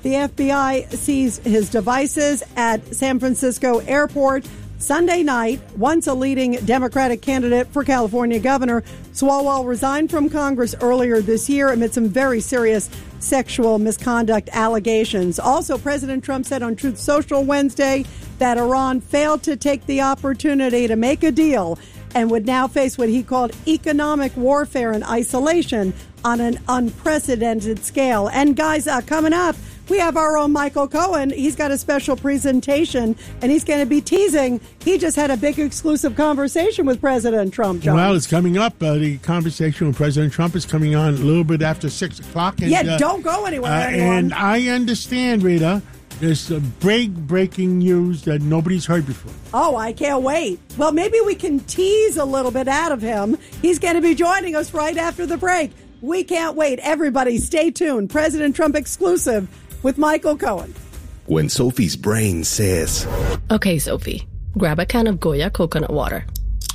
The F B I seized his devices at San Francisco Airport Sunday night. Once a leading Democratic candidate for California governor, Swalwell resigned from Congress earlier this year amid some very serious sexual misconduct allegations. Also, President Trump said on Truth Social Wednesday that Iran failed to take the opportunity to make a deal and would now face what he called economic warfare and isolation on an unprecedented scale. And guys, uh, coming up, we have our own Michael Cohen. He's got a special presentation, and he's going to be teasing. He just had a big exclusive conversation with President Trump, John. Well, it's coming up. Uh, the conversation with President Trump is coming on a little bit after six o'clock. And, yeah, uh, don't go anywhere, uh, anyone. And I understand, Rita, there's uh, big breaking news that nobody's heard before. Oh, I can't wait. Well, maybe we can tease a little bit out of him. He's going to be joining us right after the break. We can't wait. Everybody, stay tuned. President Trump exclusive with Michael Cohen. When Sophie's brain says, "Okay, Sophie, grab a can of Goya coconut water."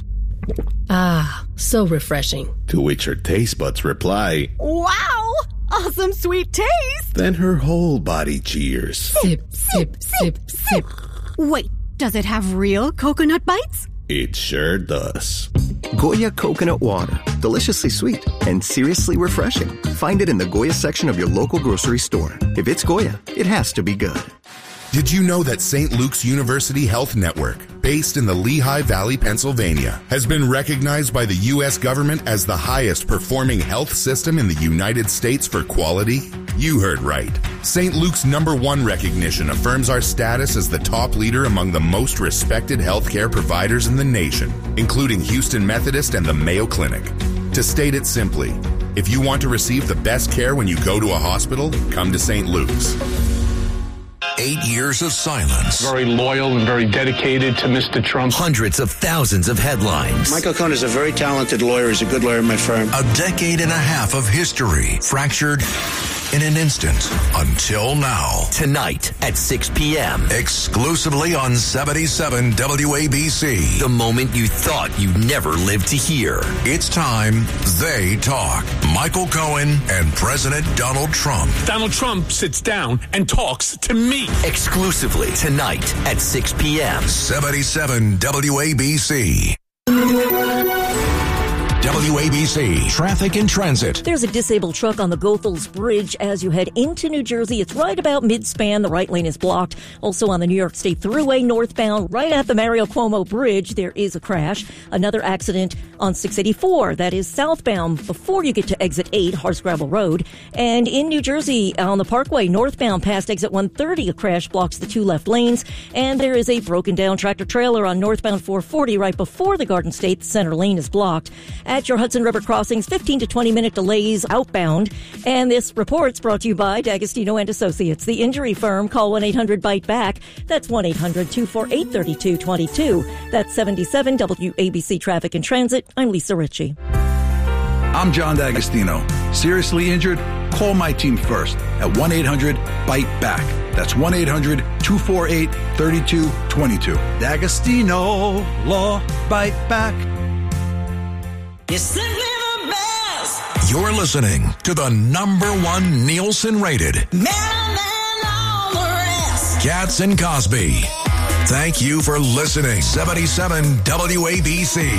Ah, so refreshing. To which her taste buds reply, "Wow, awesome sweet taste." Then her whole body cheers. Sip, sip, sip, sip. Wait, does it have real coconut bites? It sure does. Goya coconut water. Deliciously sweet and seriously refreshing. Find it in the Goya section of your local grocery store. If it's Goya, it has to be good. Did you know that Saint Luke's University Health Network, based in the Lehigh Valley, Pennsylvania, has been recognized by the U S government as the highest performing health system in the United States for quality? You heard right. Saint Luke's number one recognition affirms our status as the top leader among the most respected healthcare providers in the nation, including Houston Methodist and the Mayo Clinic. To state it simply, if you want to receive the best care when you go to a hospital, come to Saint Luke's. Eight years of silence. Very loyal and very dedicated to Mister Trump. Hundreds of thousands of headlines. Michael Cohen is a very talented lawyer. He's a good lawyer in my firm. A decade and a half of history fractured in an instant until now. Tonight at six p.m. Exclusively on seventy-seven W A B C. The moment you thought you'd never live to hear. It's time they talk. Michael Cohen and President Donald Trump. Donald Trump sits down and talks to me. Exclusively tonight at six p.m. seventy-seven W A B C. W A B C Traffic and Transit. There's a disabled truck on the Goethals Bridge as you head into New Jersey. It's right about mid-span. The right lane is blocked. Also on the New York State Thruway northbound, right at the Mario Cuomo Bridge, there is a crash. Another accident on six eighty-four. That is southbound before you get to exit eight, Hardscrabble Road. And in New Jersey, on the Parkway northbound past exit one thirty, a crash blocks the two left lanes. And there is a broken down tractor trailer on northbound four forty right before the Garden State. The center lane is blocked. At your Hudson River crossings, fifteen to twenty minute delays outbound. And this report's brought to you by D'Agostino and Associates, the injury firm. Call one eight hundred bite back. That's one eight hundred two four eight three two two two. That's seventy-seven W A B C Traffic and Transit. I'm Lisa Ritchie. I'm John D'Agostino. Seriously injured? Call my team first at one eight hundred bite back. That's one eight hundred two four eight three two two two. D'Agostino Law Bite Back. You're simply the best. You're listening to the number one Nielsen rated Cats and Cosby. Thank you for listening. seventy-seven W A B C.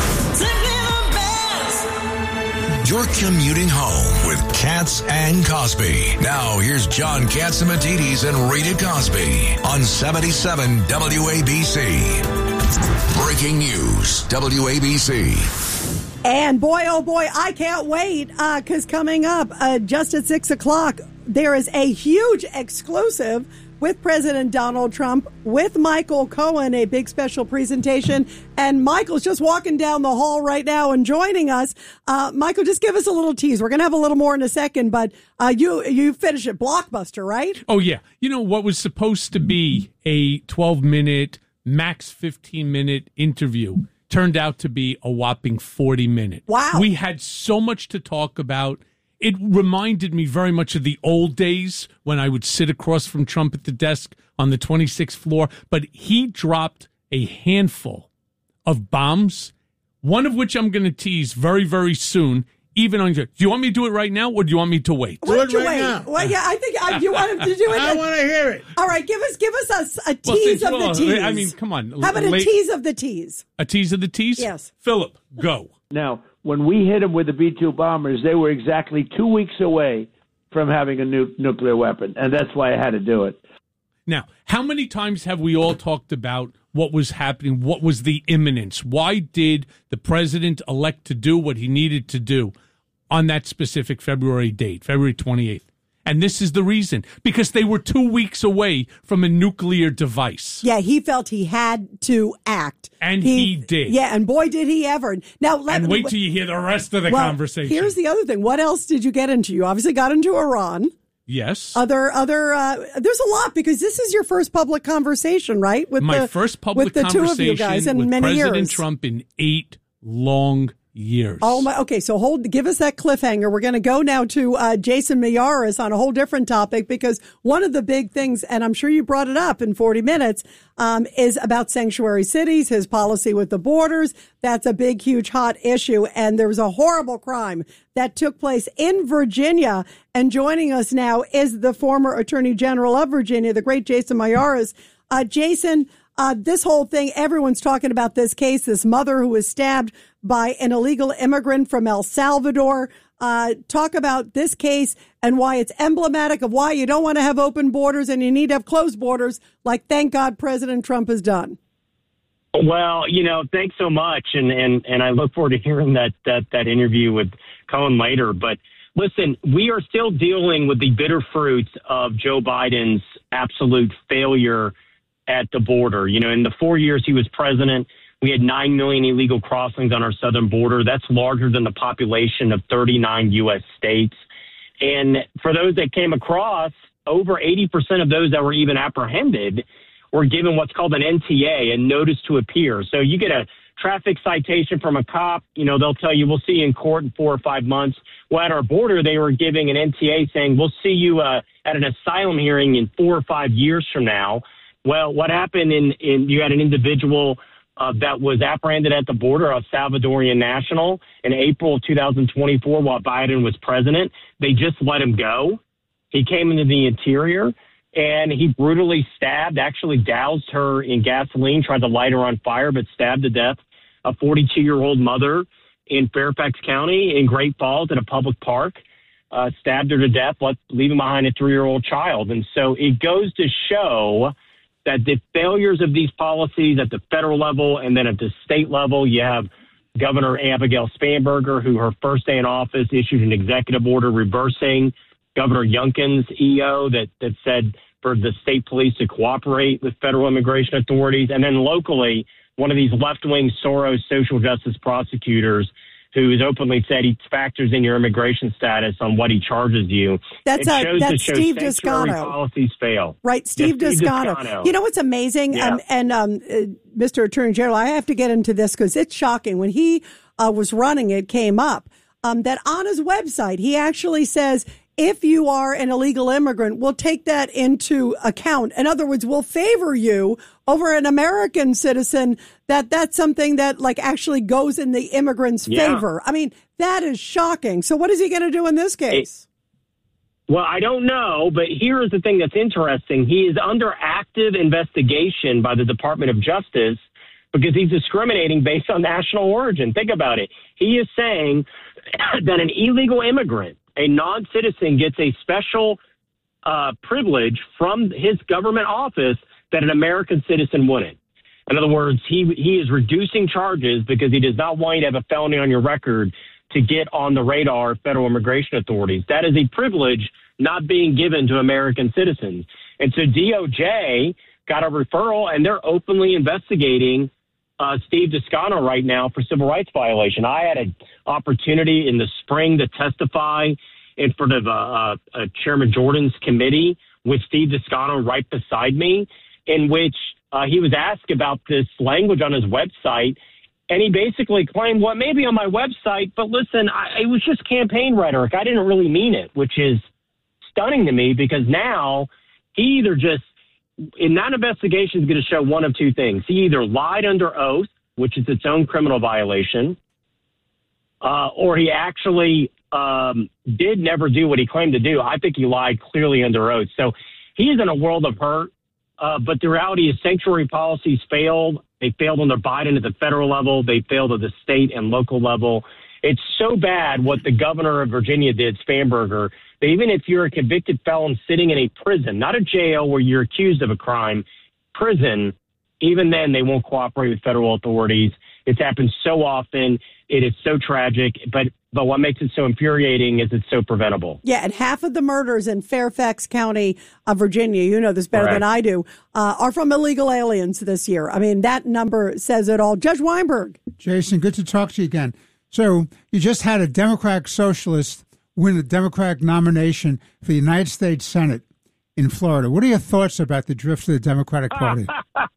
You're commuting home with Cats and Cosby. Now here's John Catsimatidis and Rita Cosby on seventy-seven W A B C. Breaking news, W A B C. And boy, oh boy, I can't wait, because uh, coming up uh, just at six o'clock, there is a huge exclusive with President Donald Trump, with Michael Cohen, a big special presentation. And Michael's just walking down the hall right now and joining us. Uh, Michael, just give us a little tease. We're going to have a little more in a second, but uh, you you finished at Blockbuster, right? Oh, yeah. You know, what was supposed to be a twelve-minute, max fifteen-minute interview turned out to be a whopping forty minute. Wow. We had so much to talk about. It reminded me very much of the old days when I would sit across from Trump at the desk on the twenty-sixth floor. But he dropped a handful of bombs, one of which I'm going to tease very, very soon even on your. Do you want me to do it right now, or do you want me to wait? Why don't you wait? Well, yeah, I think I, you want him to do it. I want to hear it. All right, give us give us a, a Well, tease since- of the well, tease. I mean, come on. How about a Late- tease of the tease? A tease of the tease? Yes. Philip, go. Now, when we hit them with the B two bombers, they were exactly two weeks away from having a nu- nuclear weapon, and that's why I had to do it. Now, how many times have we all talked about what was happening? What was the imminence? Why did the president elect to do what he needed to do on that specific February date, February twenty-eighth? And this is the reason, because they were two weeks away from a nuclear device. Yeah, he felt he had to act. And he, he did. Yeah, and boy, did he ever. Now, let And me, wait till you hear the rest of the well, conversation. Here's the other thing. What else did you get into? You obviously got into Iran. Yes. Other, other. Uh, there's a lot because this is your first public conversation, right? With My the, first public with the conversation two of you guys in with many President years. Trump in eight long years. Oh my! Okay, so hold. Give us that cliffhanger. We're going to go now to uh, Jason Miyares on a whole different topic because one of the big things, and I'm sure you brought it up in forty minutes, um, is about sanctuary cities. His policy with the borders. That's a big, huge, hot issue. And there was a horrible crime that took place in Virginia. And joining us now is the former Attorney General of Virginia, the great Jason Miyares. Uh, Jason. Uh, this whole thing, everyone's talking about this case, this mother who was stabbed by an illegal immigrant from El Salvador. Uh, talk about this case and why it's emblematic of why you don't want to have open borders and you need to have closed borders, like thank God President Trump has done. Well, you know, thanks so much. And, and, and I look forward to hearing that, that, that interview with Cohen later. But listen, we are still dealing with the bitter fruits of Joe Biden's absolute failure at the border. You know, in the four years he was president, we had nine million illegal crossings on our southern border. That's larger than the population of thirty-nine U S states. And for those that came across, over eighty percent of those that were even apprehended were given what's called an N T A, a notice to appear. So you get a traffic citation from a cop, you know, they'll tell you, we'll see you in court in four or five months. Well, at our border, they were giving an N T A saying, we'll see you uh, at an asylum hearing in four or five years from now. Well, what happened in, in you had an individual uh, that was apprehended at the border, a Salvadorian national, in April of two thousand twenty-four while Biden was president. They just let him go. He came into the interior, and he brutally stabbed, actually doused her in gasoline, tried to light her on fire, but stabbed to death a forty-two-year-old mother in Fairfax County in Great Falls at a public park, uh, stabbed her to death, left, leaving behind a three-year-old child. And so it goes to show that the failures of these policies at the federal level and then at the state level, you have Governor Abigail Spanberger, who her first day in office issued an executive order reversing Governor Youngkin's E O that, that said for the state police to cooperate with federal immigration authorities. And then locally, one of these left-wing Soros social justice prosecutors who has openly said he factors in your immigration status on what he charges you. That's, it a, shows that's show Steve sanctuary Descano. Policies fail. Right, Steve, yeah, Steve Descano. Descano. You know what's amazing? Yeah. Um, and um, uh, Mister Attorney General, I have to get into this because it's shocking. When he uh, was running, it came up um, that on his website, he actually says, if you are an illegal immigrant, we'll take that into account. In other words, we'll favor you over an American citizen, that that's something that like actually goes in the immigrant's Yeah. favor. I mean, that is shocking. So what is he going to do in this case? It, well, I don't know, but here is the thing that's interesting. He is under active investigation by the Department of Justice because he's discriminating based on national origin. Think about it. He is saying that an illegal immigrant, a non-citizen, gets a special uh, privilege from his government office that an American citizen wouldn't. In other words, he he is reducing charges because he does not want you to have a felony on your record to get on the radar of federal immigration authorities. That is a privilege not being given to American citizens. And so D O J got a referral, and they're openly investigating uh, Steve Descano right now for civil rights violation. I had an opportunity in the spring to testify in front of uh, uh, uh, Chairman Jordan's committee with Steve Descano right beside me, in which uh, he was asked about this language on his website. And he basically claimed, well, maybe on my website, but listen, I, it was just campaign rhetoric. I didn't really mean it, which is stunning to me because now he either just, in that investigation is going to show one of two things. He either lied under oath, which is its own criminal violation, uh, or he actually um, did never do what he claimed to do. I think he lied clearly under oath. So he is in a world of hurt. Uh, but the reality is sanctuary policies failed. They failed under Biden at the federal level. They failed at the state and local level. It's so bad what the governor of Virginia did, Spanberger, that even if you're a convicted felon sitting in a prison, not a jail where you're accused of a crime, prison, even then they won't cooperate with federal authorities. It's happened so often. It is so tragic. But but what makes it so infuriating is it's so preventable. Yeah, and half of the murders in Fairfax County of Virginia, you know this better Correct. than I do, uh, are from illegal aliens this year. I mean, that number says it all. Judge Weinberg. Jason, good to talk to you again. So you just had a Democratic socialist win the Democratic nomination for the United States Senate in Florida. What are your thoughts about the drift of the Democratic Party?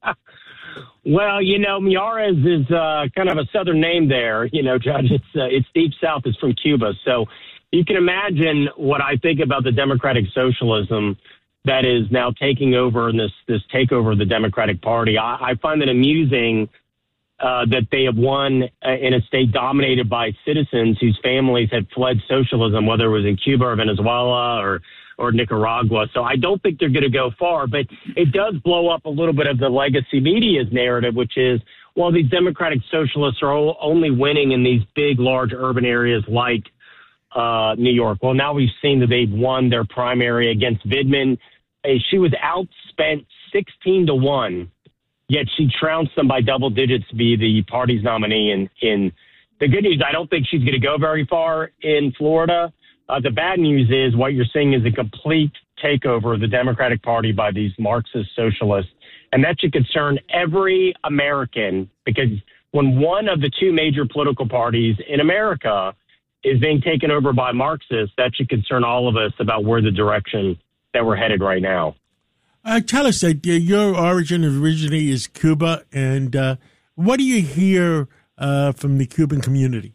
Well, you know, Miyares is uh, kind of a southern name there. You know, Judge, it's uh, it's deep south. It's from Cuba. So you can imagine what I think about the democratic socialism that is now taking over in this, this takeover of the Democratic Party. I, I find it amusing uh, that they have won uh, in a state dominated by citizens whose families had fled socialism, whether it was in Cuba or Venezuela or or Nicaragua. So I don't think they're going to go far, but it does blow up a little bit of the legacy media's narrative, which is, well, these democratic socialists are only winning in these big, large urban areas like uh, New York. Well, now we've seen that they've won their primary against Vindman. She was outspent sixteen to one, yet she trounced them by double digits to be the party's nominee. In, in the good news, I don't think she's going to go very far in Florida. Uh, the bad news is what you're seeing is a complete takeover of the Democratic Party by these Marxist socialists. And that should concern every American, because when one of the two major political parties in America is being taken over by Marxists, that should concern all of us about where the direction that we're headed right now. Uh, tell us that uh, your origin originally is Cuba, and uh, what do you hear uh, from the Cuban community?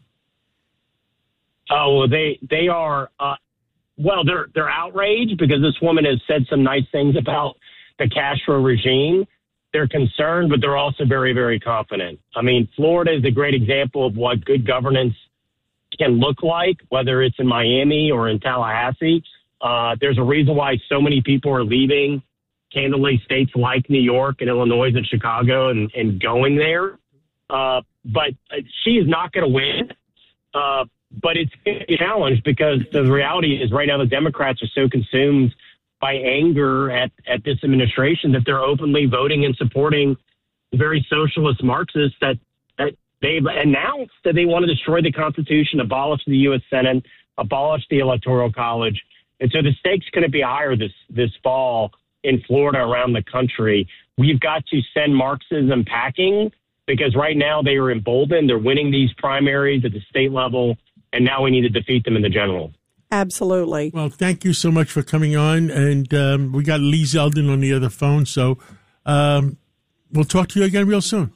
Oh, well, they they are uh, well, they're they're outraged because this woman has said some nice things about the Castro regime. They're concerned, but they're also very, very confident. I mean, Florida is a great example of what good governance can look like, whether it's in Miami or in Tallahassee. Uh, there's a reason why so many people are leaving, candidly, states like New York and Illinois and Chicago and, and going there. Uh, but she is not going to win. Uh, But it's a challenge because the reality is right now the Democrats are so consumed by anger at, at this administration that they're openly voting and supporting very socialist Marxists that, that they've announced that they want to destroy the Constitution, abolish the U S Senate, abolish the Electoral College. And so the stakes couldn't be higher this, this fall in Florida, around the country. We've got to send Marxism packing because right now they are emboldened. They're winning these primaries at the state level. And now we need to defeat them in the general. Absolutely. Well, thank you so much for coming on. And um, we got Lee Zeldin on the other phone. So um, we'll talk to you again real soon.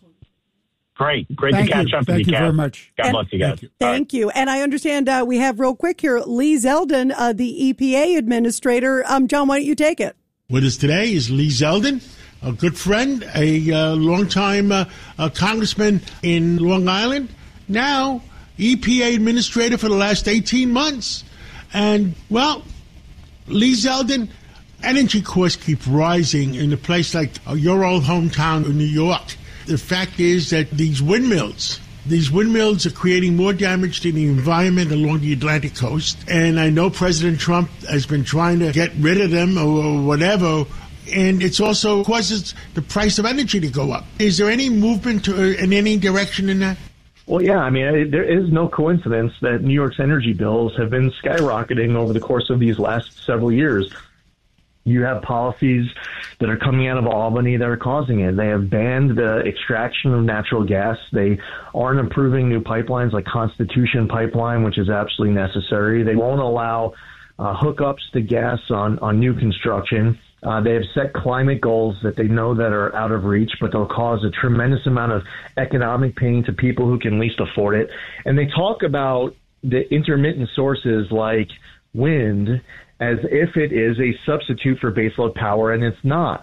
Great. Great Thank to catch you. up with Thank you, you Kat. very much. God And- bless you guys. Thank you. Thank you. And I understand uh, we have real quick here Lee Zeldin, uh, the E P A administrator. Um, John, why don't you take it? With us today is Lee Zeldin, a good friend, a uh, longtime uh, uh, congressman in Long Island, now E P A administrator for the last eighteen months. And, well, Lee Zeldin, energy costs keep rising in a place like uh, your old hometown of New York. The fact is that these windmills, these windmills are creating more damage to the environment along the Atlantic coast. And I know President Trump has been trying to get rid of them or whatever. And it's also causes the price of energy to go up. Is there any movement to, uh, in any direction in that? Well, yeah, I mean, there is no coincidence that New York's energy bills have been skyrocketing over the course of these last several years. You have policies that are coming out of Albany that are causing it. They have banned the extraction of natural gas. They aren't approving new pipelines like Constitution Pipeline, which is absolutely necessary. They won't allow uh, hookups to gas on, on new construction. Uh, they have set climate goals that they know that are out of reach, but they'll cause a tremendous amount of economic pain to people who can least afford it. And they talk about the intermittent sources like wind as if it is a substitute for baseload power, and it's not.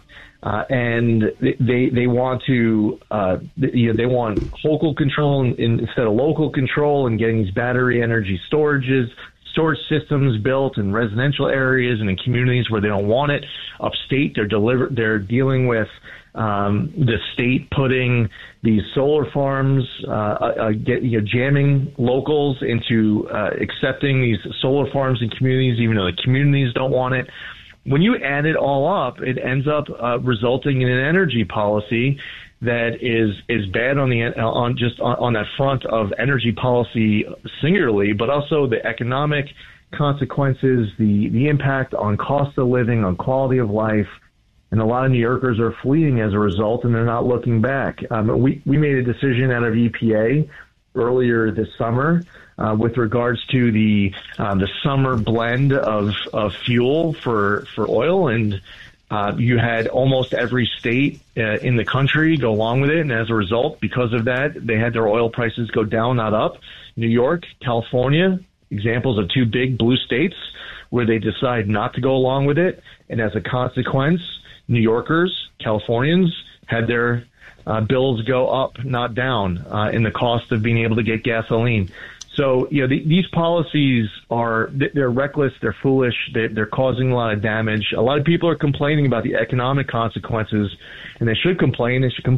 Uh, and they they want to uh, you know, they want local control instead of local control, and getting these battery energy storages storage systems built in residential areas and in communities where they don't want it. Upstate, they're deliver they're dealing with um, the state putting these solar farms, uh, uh, get, you know, jamming locals into uh, accepting these solar farms in communities, even though the communities don't want it. When you add it all up, it ends up uh, resulting in an energy policy that is is bad on the on just on, on that front of energy policy singularly, but also the economic consequences, the the impact on cost of living, on quality of life, and a lot of New Yorkers are fleeing as a result, and they're not looking back. Um, we we made a decision out of E P A earlier this summer uh, with regards to the uh, the summer blend of of fuel for for oil, and uh, you had almost every state uh, in the country go along with it, and as a result, because of that, they had their oil prices go down, not up. New York, California, examples of two big blue states where they decide not to go along with it, and as a consequence, New Yorkers, Californians had their uh, bills go up, not down, uh, in the cost of being able to get gasoline. So, you know, the, these policies are, they're reckless, they're foolish, they're, they're causing a lot of damage. A lot of people are complaining about the economic consequences, and they should complain. They should complain